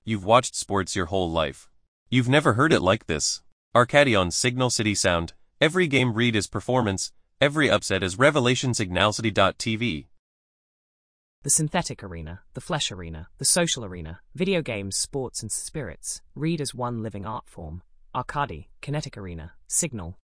You've watched sports your whole life. You've never heard it like this. Arcadion Signal City Sound. Every game read is performance, every upset is revelation. Signalcity.tv. The synthetic arena, the flesh arena, the social arena, video games, sports and spirits, read as one living art form. Arcadi, kinetic arena, Signal,